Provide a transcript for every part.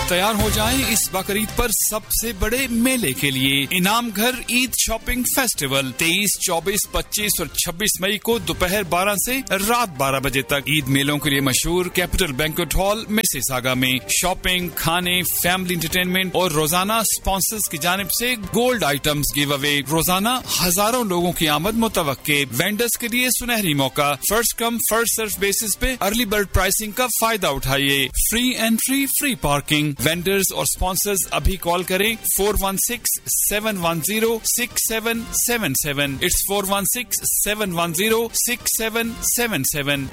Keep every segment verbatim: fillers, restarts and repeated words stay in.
तैयार हो जाएं इस बकरीद पर सबसे बड़े मेले के लिए। इनाम घर ईद शॉपिंग फेस्टिवल तेईस, चौबीस, पच्चीस और छब्बीस मई को दोपहर बारह से रात बारह बजे तक। ईद मेलों के लिए मशहूर कैपिटल बैंक्वेट हॉल मिसिसागा में शॉपिंग, खाने, फैमिली एंटरटेनमेंट और रोजाना स्पॉन्सर्स की जानिब से गोल्ड आइटम्स गिव अवे। रोजाना हजारों लोगों की आमद मुतवक्के। वेंडर्स के लिए सुनहरी मौका। First come first serve basis पे अर्ली बर्ड प्राइसिंग का फायदा उठाइए। Free entry, free parking. Vendors और स्पॉन्सर्स अभी कॉल करें four one six seven one zero six seven seven seven. It's four one six seven one zero six seven seven seven.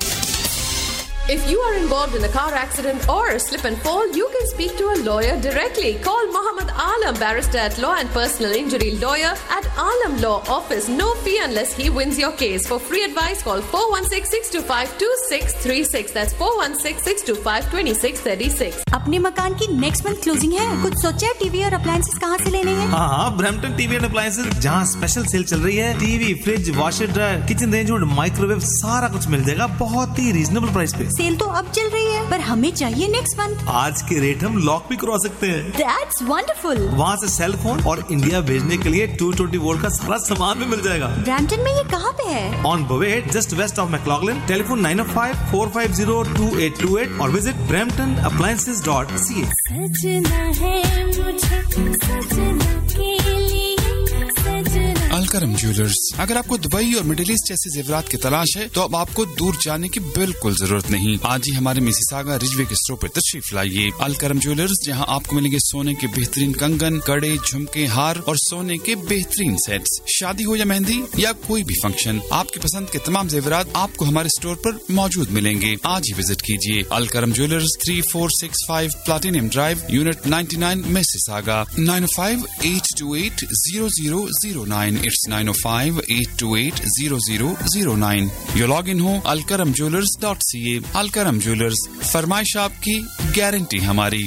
If you are involved in a car accident or a slip and fall, you can speak to a lawyer directly. Call Muhammad Alam, barrister at Law and Personal Injury Lawyer at Alam Law Office. No fee unless he wins your case. For free advice, call four one six, six two five, two six three six. That's four one six, six two five, two six three six. अपने मकान की next month closing है। कुछ सोचा है TV और appliances कहाँ से लेने हैं? हाँ हाँ, ब्रैम्पटन टीवी और अप्लायंसेस, जहाँ स्पेशल सेल चल रही है। TV, fridge, washer dryer, kitchen range और माइक्रोवेव सारा कुछ मिल जाएगा बहुत ही रीजनेबल प्राइस पे। सेल तो अब चल रही है, पर हमें चाहिए नेक्स्ट मंथ। आज के रेट हम लॉक भी करवा सकते हैं। That's wonderful। वहाँ से सेल फोन और इंडिया भेजने के लिए टू ट्वेंटी वोल्ट का सारा सामान भी मिल जाएगा। ब्रैम्पटन में ये कहाँ पे है? On बोवेट, just waste of मैक्लॉगलिन। Telephone nine O five four five zero to eight to eight और visit Brampton appliances dot C ए। सजना है मुझे सजना के लिए सजना। अलकरम ज्वेलर्स। अगर आपको दुबई और मिडिल ईस्ट जैसे जेवरात की तलाश है तो अब आपको दूर जाने की बिल्कुल जरूरत नहीं। आज ही हमारे मिसिसागा रिजवे के स्टोर पर तशरीफ लाइए। अलकरम ज्वेलर्स, जहां आपको मिलेंगे सोने के बेहतरीन कंगन, कड़े, झुमके, हार और सोने के बेहतरीन सेट्स। शादी हो या मेहंदी या कोई भी फंक्शन, आपकी पसंद के तमाम जेवरात आपको हमारे स्टोर पर मौजूद मिलेंगे। आज ही विजिट कीजिए। Alkaram jewellers, three four six five platinum drive, unit ninety nine, Mississauga. Nine O five eight to eight zero zero zero nine. It's nine oh five, eight two eight, zero zero zero nine. Yo log in हो Alkaram jewellers dot C ए। Alkaram jewellers, फरमाइश आपकी, guarantee हमारी।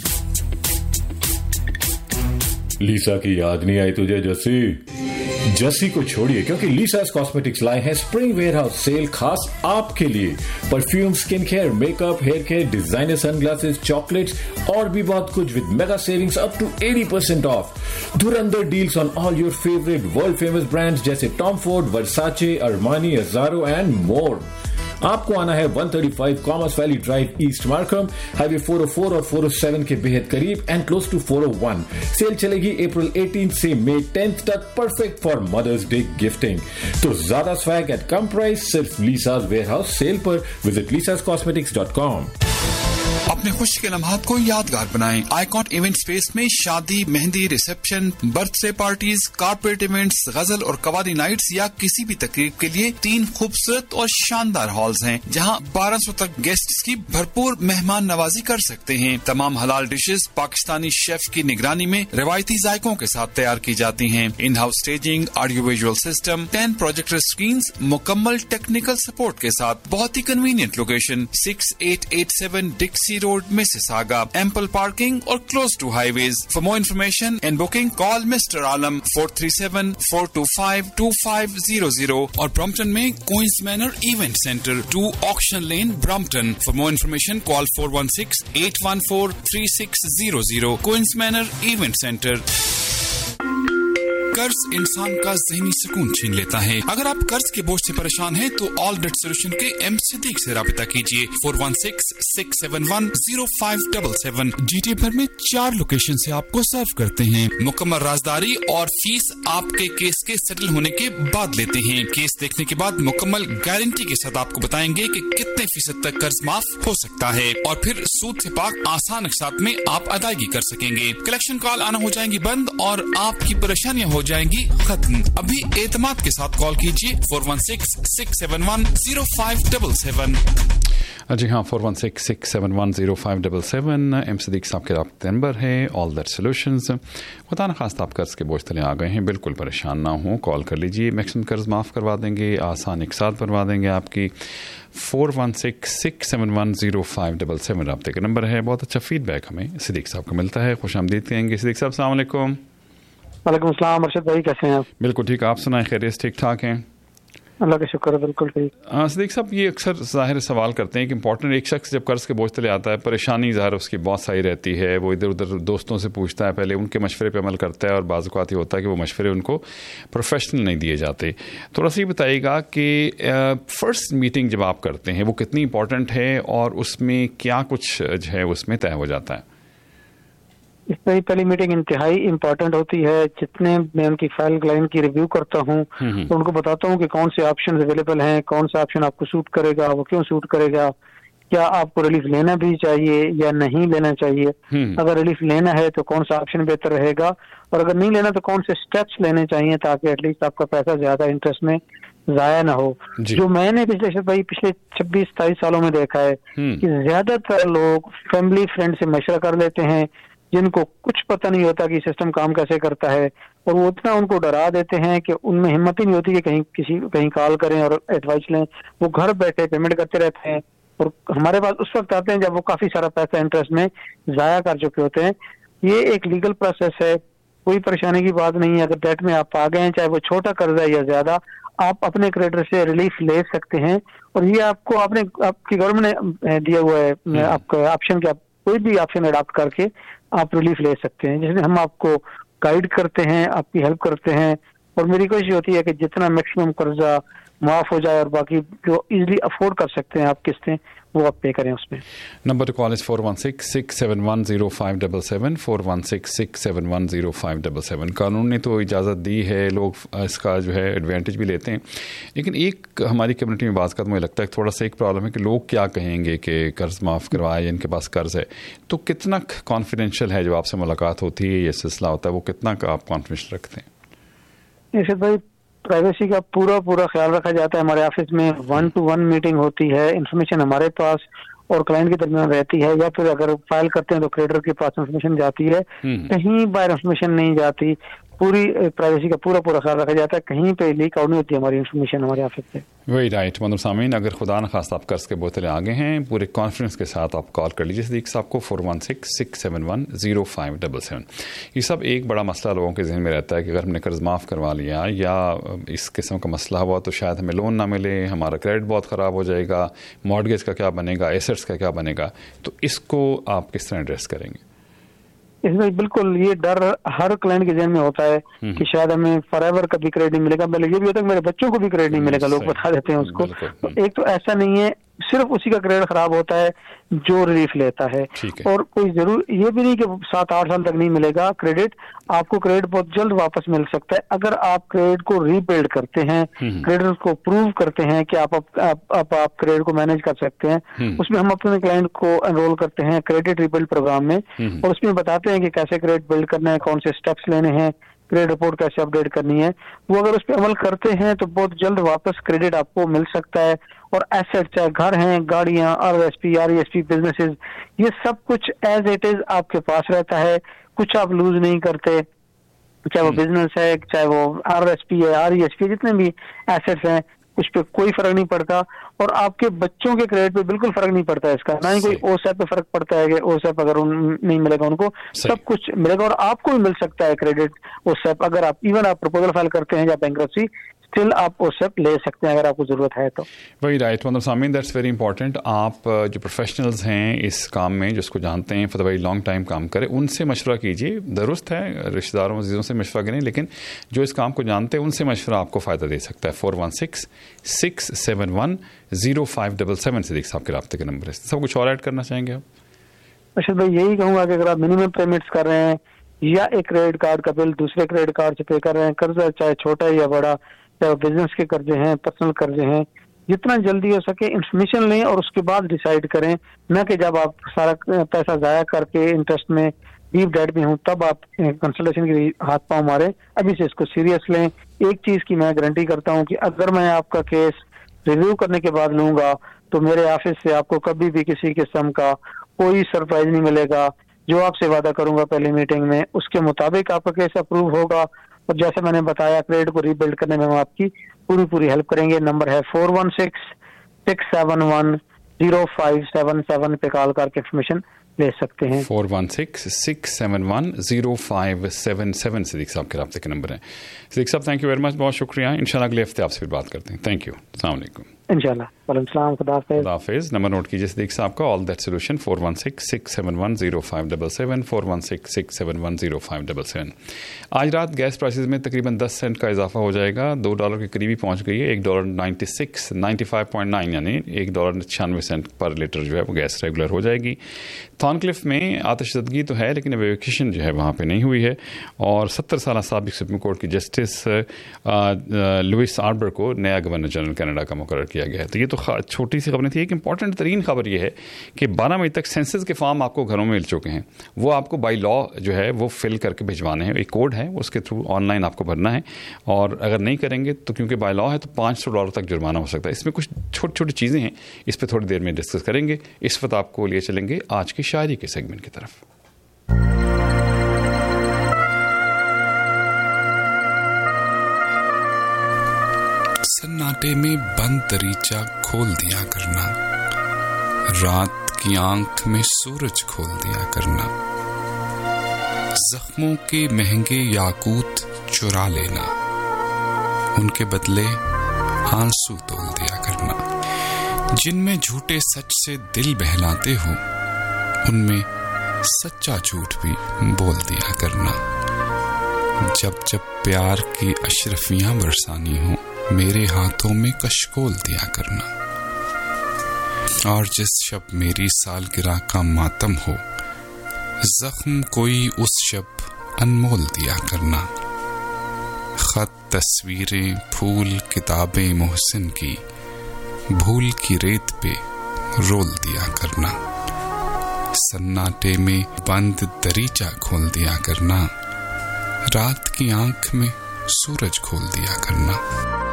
लीसा की याद नहीं आई तुझे जस्सी? जस्सी को छोड़िए, क्योंकि लीसास कॉस्मेटिक्स लाए हैं स्प्रिंग वेयरहाउस सेल खास आपके लिए। Perfume, skin care, makeup, hair care, designer sunglasses, chocolates और भी बहुत कुछ with mega savings up to eighty percent of. Dhurandhar deals on all your favourite world famous brands जैसे Tom Ford, Versace, Armani, अजारो and more. आपको आना है one thirty-five commerce valley drive, east Markham, highway four oh four और four oh seven के बेहद करीब and close to four oh one। Cell चलेगी अप्रैल eighteenth से मई tenth तक, perfect for mothers day gifting. तो ज्यादा स्वैग एट कम प्राइस सिर्फ लीसास वेयरहाउस सेल पर। Visit लीसास cosmetics dot com. अपने खुशी के लम्हात को यादगार बनाएं। आइकॉन इवेंट स्पेस में शादी, mehndi, reception, birthday parties, corporate events, गजल और कवाली नाइट्स या किसी भी तकरीब के लिए तीन खूबसूरत और शानदार हॉल्स हैं, जहां बारह सौ तक गेस्ट्स की भरपूर मेहमान नवाजी कर सकते हैं। तमाम हलाल डिशेस पाकिस्तानी शेफ की निगरानी में रिवायती जायकों के साथ तैयार की जाती हैं। In house staging, audio visual system, ten projector screens, मुकम्मल टेक्निकल सपोर्ट के साथ। बहुत ही convenient location, six eight eight seven डिक्सी road, Mississauga. Ample parking or close to highways. For more information and booking, call Mister Alam four three seven, four two five, two five zero zero और Brompton में Queen's Manor Event Center, two Auction Lane, Brompton. For more information, call four one six, eight one four, three six zero zero. Queen's Manor Event Center. कर्ज इंसान का ज़हनी सुकून छीन लेता है। अगर आप कर्ज के बोझ से परेशान हैं तो ऑल डेट सोल्यूशन के एम सिद्दीक से राबिता कीजिए। Four one six, six seven one, zero five seven seven. GT भर में चार लोकेशन से आपको सर्व करते हैं। मुकम्मल राजदारी और फीस आपके केस के सेटल होने के बाद लेते हैं। केस देखने के बाद मुकम्मल गारंटी के साथ आपको बताएंगे कि कितने फीसद तक कर्ज माफ हो सकता है और फिर सूद से पाक आसान साथ में आप अदायगी कर सकेंगे। कलेक्शन कॉल आना हो जाएंगी बंद और आपकी परेशानियां हो जाएंगी खत्म। अभी एतमाद के साथ कॉल कीजिए four one six, six seven one, zero five seven seven. जी हाँ, four one six, six seven one, zero five seven seven M Siddique साहब के राब्ते नंबर है। All that solutions. खुदा न खास्ता आप कर्ज के बोझ तले आ गए हैं, बिल्कुल परेशान ना हो, कॉल कर लीजिए। मैक्सिमम कर्ज माफ़ करवा देंगे, आसान एक साथ भरवा देंगे आपकी। Four one six, six seven one, zero five seven seven राब्ते का नंबर है। बहुत अच्छा फीडबैक हमें सिद्दीक साहब को मिलता है। खुश आमदीद कहेंगे सिद्दीक साहब। अस्सलाम वालेकुम। वालेकुम अस्सलाम। अरशद भाई कैसे हैं आप? बिल्कुल ठीक, आप सुनाएं, खैरियत ठीक ठाक हैं? अल्लाह का शुक्र है, बिल्कुल ठीक। सदीक साहब, ये अक्सर ज़ाहिर सवाल करते हैं कि इंपॉर्टेंट, एक शख्स जब कर्ज के बोझ तले आता है, परेशानी ज़ाहिर उसकी बहुत सारी रहती है, वो इधर उधर दोस्तों से पूछता है, पहले उनके मशवरे पे अमल करता है, और बाज़ औक़ात ये होता है कि वो मशवरे उनको प्रोफेशनल नहीं दिए जाते। थोड़ा सा ये बताइएगा कि फ़र्स्ट मीटिंग जब आप करते हैं वो कितनी इंपॉर्टेंट है और उसमें क्या कुछ जो है उसमें तय हो जाता है? इस तरह पहली मीटिंग इंतहाई इम्पोर्टेंट होती है। जितने मैं उनकी फाइल क्लाइंट की रिव्यू करता हूँ तो उनको बताता हूँ कि कौन से ऑप्शन अवेलेबल हैं, कौन सा ऑप्शन आपको सूट करेगा, वो क्यों सूट करेगा, क्या आपको रिलीफ लेना भी चाहिए या नहीं लेना चाहिए, अगर रिलीफ लेना है तो कौन सा ऑप्शन बेहतर रहेगा, और अगर नहीं लेना तो कौन से स्टेप्स लेने चाहिए ताकि एटलीस्ट आपका पैसा ज्यादा इंटरेस्ट में जाया ना हो। जो मैंने पिछले भाई पिछले छब्बीस सताईस सालों में देखा है कि ज्यादातर लोग फैमिली फ्रेंड से मशवरा कर लेते हैं जिनको कुछ पता नहीं होता कि सिस्टम काम कैसे करता है, और वो इतना उनको डरा देते हैं कि उनमें हिम्मत ही नहीं होती कि कहीं किसी कहीं कॉल करें और एडवाइस लें। वो घर बैठे पेमेंट करते रहते हैं और हमारे पास उस वक्त आते हैं जब वो काफी सारा पैसा इंटरेस्ट में जाया कर चुके होते हैं। ये एक लीगल प्रोसेस है, कोई परेशानी की बात नहीं है। अगर डेट में आप आ गए हैं, चाहे वो छोटा कर्जा है या ज्यादा, आप अपने क्रेडिटर से रिलीफ ले सकते हैं। और ये आपको आपने आपकी गवर्नमेंट ने दिया हुआ है आपका ऑप्शन कि आप कोई भी ऑप्शन अडॉप्ट करके आप रिलीफ ले सकते हैं, जिसमें हम आपको गाइड करते हैं, आपकी हेल्प करते हैं, और मेरी कोशिश होती है कि जितना मैक्सिमम कर्जा माफ हो जाए और बाकी जो इजीली अफोर्ड कर सकते हैं आप किस्तें वो आप पे करें उसमें। Number two call is four one six six seven one zero five double seven four one six six seven one zero five double seven. कानून ने तो इजाज़त दी है, लोग इसका जो है एडवांटेज भी लेते हैं, लेकिन एक हमारी कम्युनिटी में बात का मुझे लगता है थोड़ा सा एक प्रॉब्लम है कि लोग क्या कहेंगे कि कर्ज माफ़ करवाए या इनके पास कर्ज है। तो कितना कॉन्फिडेंशियल है जो आपसे मुलाकात होती है, ये सिलसिला होता है, वो कितना आप कॉन्फिडेंस रखते हैं? जैसे भाई प्राइवेसी का पूरा पूरा ख्याल रखा जाता है। हमारे ऑफिस में वन टू वन मीटिंग होती है, इन्फॉर्मेशन हमारे पास और क्लाइंट के दरमियान रहती है, या फिर अगर फाइल करते हैं तो क्रेडिटर के पास इन्फॉर्मेशन जाती है, कहीं बाहर इन्फॉर्मेशन नहीं जाती। पूरी प्राइवेसी का पूरा पूरा ख्याल रखा जाता है, कहीं पे लीक आउट नहीं होती हमारी इन्फॉर्मेशन हमारे ऑफिस से। वही राइट। मतलब सामीन, अगर खुदा न खास्ता आप कर्ज के बोतले आगे हैं, पूरे कॉन्फिडेंस के साथ आप कॉल कर लीजिए सदीक साहब को four one six six seven one zero five double seven. ये सब एक बड़ा मसला लोगों के जहन में रहता है कि अगर हमने कर्ज माफ़ करवा लिया या इस किस्म का मसला हुआ तो शायद हमें लोन ना मिले, हमारा क्रेडिट बहुत ख़राब हो जाएगा, मॉर्गेज का क्या बनेगा, एसेट्स का क्या बनेगा। तो इसको आप किस तरह एड्रेस करेंगे? इसमें बिल्कुल ये डर हर क्लाइंट के जहन में होता है कि शायद हमें फॉरएवर कभी क्रेडिट नहीं मिलेगा, पहले ये भी होता है कि मेरे बच्चों को भी क्रेडिट नहीं मिलेगा, लोग बता देते हैं उसको। तो एक तो ऐसा नहीं है, सिर्फ उसी का क्रेडिट खराब होता है जो रिलीफ लेता है, और कोई जरूर ये भी नहीं कि सात आठ साल तक नहीं मिलेगा क्रेडिट। आपको क्रेडिट बहुत जल्द वापस मिल सकता है अगर आप क्रेडिट को रीबिल्ड करते हैं, क्रेडिट को प्रूव करते हैं कि आप आप, आप, आप, आप क्रेडिट को मैनेज कर सकते हैं। उसमें हम अपने क्लाइंट को एनरोल करते हैं क्रेडिट रीबिल्ड प्रोग्राम में, और उसमें बताते हैं कि कैसे क्रेडिट बिल्ड करना है, कौन से स्टेप्स लेने हैं, क्रेडिट रिपोर्ट कैसे अपडेट करनी है। वो अगर उस पर अमल करते हैं तो बहुत जल्द वापस क्रेडिट आपको मिल सकता है। और एसेट चाहे घर हैं, गाड़ियां, R S P R E S P businesses, ये सब कुछ एज इट इज आपके पास रहता है, कुछ आप लूज नहीं करते, चाहे वो बिजनेस है, चाहे वो आर एस पी है, आर ई एस पी, जितने भी एसेट्स हैं उस पर कोई फर्क नहीं पड़ता। और आपके बच्चों के क्रेडिट पे बिल्कुल फर्क नहीं पड़ता है इसका, ना ही कोई ओसेप पे फर्क पड़ता है कि ओसेप अगर उन नहीं मिलेगा उनको, सब कुछ मिलेगा। और आपको भी मिल सकता है क्रेडिट ओसेप, अगर आप इवन आप प्रपोजल फाइल करते हैं या बैंक्रप्सी, स्टिल आप ओसेप ले सकते हैं अगर आपको जरूरत है तो। वही राइट। मतलब सामीन, दैट्स वेरी इंपॉर्टेंट। आप जो प्रोफेशनल्स हैं इस काम में, जिसको जानते हैं, for the very long time काम करें, उनसे मशवरा कीजिए। दुरुस्त है रिश्तेदारों अजीज़ों से मशवरा करें, लेकिन जो इस काम को जानते हैं उनसे मशवरा आपको फ़ायदा दे सकता है। Four one six six seven one zero five double seven से देख आपके राब्ते के नंबर है। सब कुछ और ऐड करना चाहेंगे आप? अच्छा भाई, यही कहूँगा कि अगर आप मिनिमम पेमेंट्स कर रहे हैं या एक क्रेडिट कार्ड का बिल दूसरे क्रेडिट कार्ड से पे कर रहे हैं, कर्जा चाहे छोटा है या बड़ा, चाहे बिजनेस के कर्जे हैं, पर्सनल कर्जे हैं, जितना जल्दी हो सके इन्फॉर्मेशन लें और उसके बाद डिसाइड करें, न कि जब आप सारा पैसा जाया करके इंटरेस्ट में डीप डेट में हूँ तब आप कंसल्टेशन के हाथ पांव मारे। अभी से इसको सीरियस लें। एक चीज की मैं गारंटी करता हूँ कि अगर मैं आपका केस रिव्यू करने के बाद लूंगा तो मेरे ऑफिस से आपको कभी भी किसी किस्म का कोई सरप्राइज नहीं मिलेगा। जो आपसे वादा करूंगा पहली मीटिंग में, उसके मुताबिक आपका केस अप्रूव होगा। और जैसे मैंने बताया, क्रेडिट को रीबिल्ड करने में हम आपकी पूरी पूरी हेल्प करेंगे। नंबर है four one six six seven one zero five seven seven पे कॉल करके इन्फॉर्मेशन ले सकते हैं। Four one six six seven one zero five seven seven Siddique साहब के राब्ते के नंबर है। सिद्दीक साहब थैंक यू वेरी मच, बहुत शुक्रिया। इंशाल्लाह अगले हफ्ते आपसे फिर बात करते हैं। थैंक यू, अस्सलाम वालेकुम। इंशाल्लाह, वालेकुम सलाम, खुदा हाफिज़। खुदा हाफिज़। नंबर नोट कीजिए सिद्दीक साहब का, all that solution four one six six seven one zero five seven seven, four one six six seven one zero five seven seven. आज रात गैस प्राइसेस में तकरीबन दस सेंट का इजाफा हो जाएगा, दो डॉलर के करीबी पहुंच गई है। एक dollar ninety six ninety five point nine यानी एक डॉलर छियानवे सेंट पर लीटर जो है वो गैस रेगुलर हो जाएगी। थॉर्नक्लिफ में आतिशदगी तो है लेकिन एवेक्यूशन जो है वहाँ पे नहीं हुई है, और सत्तर साल साबिक सुप्रीम कोर्ट की जस्टिस लुइस आर्बर को नया गवर्नर जनरल कनाडा का मुकर्रर किया गया है। तो ये तो छोटी सी खबरें थी। एक इंपॉर्टेंट तरीन खबर ये है कि बारह मई तक सेंसस के फॉर्म आपको घरों में मिल चुके हैं, वो आपको बाई लॉ जो है वो फिल करके भिजवाने हैं। एक कोड है उसके थ्रू ऑनलाइन आपको भरना है, और अगर नहीं करेंगे तो क्योंकि बाई लॉ है तो पाँच सौ डॉलर तक जुर्माना हो सकता है। इसमें कुछ छोटी छोटी चीज़ें हैं, इस पर थोड़ी देर में डिस्कस करेंगे। इस वक्त आपको लिए चलेंगे आज की शायरी के सेगमेंट की तरफ। सन्नाटे में बंद दरीचा खोल दिया करना, रात की आंख में सूरज खोल दिया करना, जख्मों के महंगे याकूत चुरा लेना, उनके बदले आंसू तोल दिया करना, जिनमें झूठे सच से दिल बहलाते हो उनमें सच्चा झूठ भी बोल दिया करना, जब जब प्यार की अशरफियां बरसानी हो मेरे हाथों में कशकोल दिया करना, और जिस शब मेरी सालगिरह का मातम हो जख्म कोई उस शब अनमोल दिया करना, खत तस्वीरें फूल किताबें मोहसिन की भूल की रेत पे रोल दिया करना, सन्नाटे में बंद दरीचा खोल दिया करना, रात की आंख में सूरज खोल दिया करना।